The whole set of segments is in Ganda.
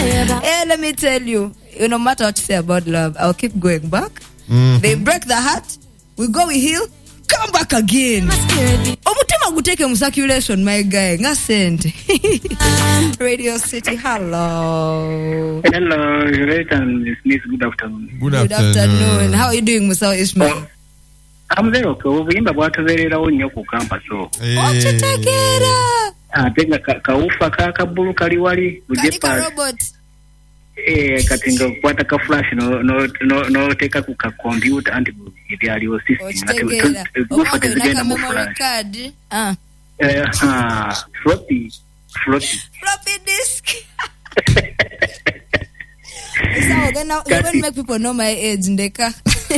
Let me tell you, no matter what you say about love, I'll keep going back. They break the heart, we go, we heal, come back again. Omutema guteke mu circulation, my guy. Ngasente. Radio City, hello. Hello, Miss. Good afternoon. Good afternoon. How are you doing, Musa Ishmael? I'm very okay. Ubuyimba bwatubeererawo nnyo ku campus okwo. Okitegeera. Ate kaufa kakabulu kali wali bujepa. Robot. Kati ngokwata ka flash no teka ku ka computer anti ibyaliwo system ate gufa kizigenda mu memory card. Floppy disk. So you're going to make people know my age, Ndeka.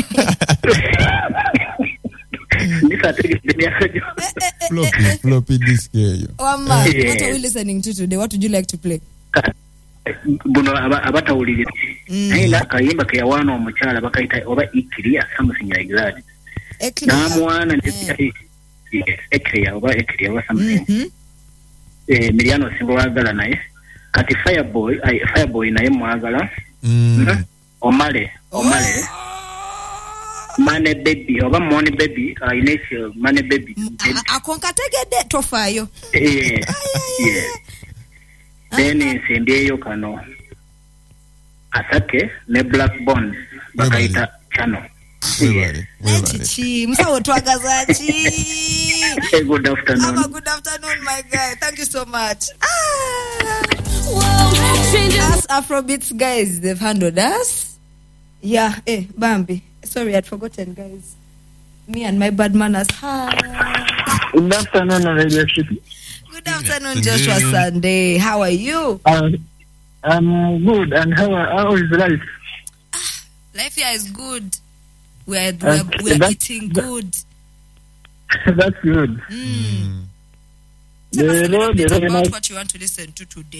Floppy disk. What are we listening to today? What would you like to play? Buno abatawulire naye kayimba ke yawana omukyala bakaita oba ikiria something like that namwana ekiria oba something Miliano Simbo wagala naye kati Fireboy naye mwagala Omale Mane baby oba Money baby initial Mane baby akonkategede tofayo Then sendeyo kano Asake ne Black Bones bakaita channel. Chichi msawo twagazachi. Good afternoon. Good afternoon, my guy. Thank you so much. Us Afrobeats guys, they've handled us. Yeah, Bambi. Sorry, I'd forgotten, guys. Me and my bad manners. Good afternoon, Radio City. Good afternoon, Joshua Sunday. How are you? I'm good. And how is life? Life here is good. We're eating good. That's good. Tell us a little bit about what you want to listen to today.